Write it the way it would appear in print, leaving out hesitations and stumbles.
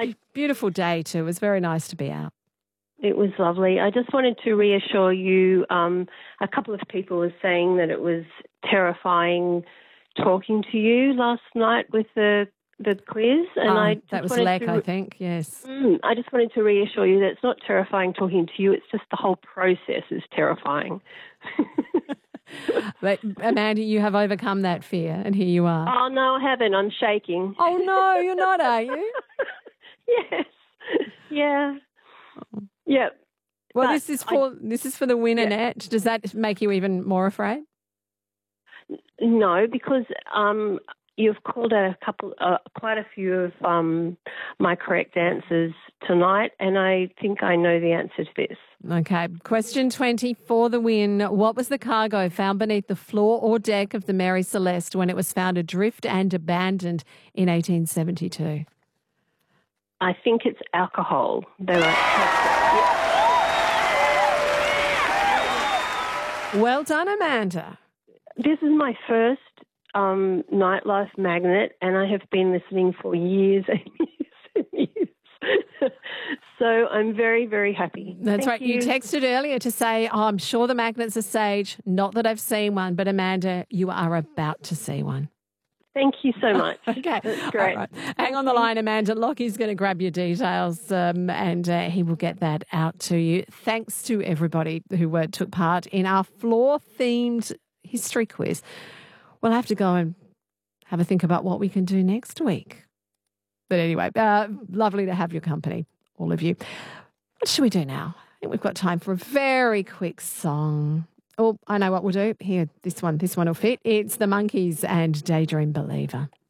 beautiful day too. It was very nice to be out. It was lovely. I just wanted to reassure you, a couple of people were saying that it was terrifying talking to you last night with the quiz. And that was Lek, I think, yes. I just wanted to reassure you that it's not terrifying talking to you. It's just the whole process is terrifying. But Amanda, you have overcome that fear, and here you are. Oh, no, I haven't. I'm shaking. Oh, no, you're not, are you? Yes. Yeah. Yep. Well, this is for the win, Annette. Does that make you even more afraid? No, because you've called out quite a few of my correct answers tonight, and I think I know the answer to this. Okay. Question 20 for the win. What was the cargo found beneath the floor or deck of the Mary Celeste when it was found adrift and abandoned in 1872? I think it's alcohol. Well done, Amanda. This is my first nightlife magnet, and I have been listening for years and years and years. So I'm very, very happy. That's right. You texted earlier to say, I'm sure the magnets are sage. Not that I've seen one, but Amanda, you are about to see one. Thank you so much. Okay. That's great. Right. Hang on the line, Amanda. Lockie's going to grab your details and he will get that out to you. Thanks to everybody who took part in our floor-themed history quiz. We'll have to go and have a think about what we can do next week. But anyway, lovely to have your company, all of you. What should we do now? I think we've got time for a very quick song. Oh, I know what we'll do. Here, this one will fit. It's the Monkees and Daydream Believer.